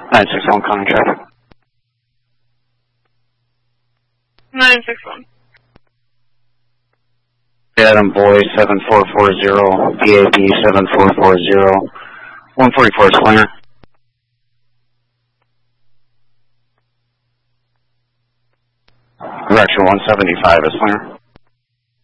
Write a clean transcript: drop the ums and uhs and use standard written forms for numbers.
961 calling traffic. 961. Adam Boy 7440, PAB 7440, 144 Slinger. Direction 175 is Slinger.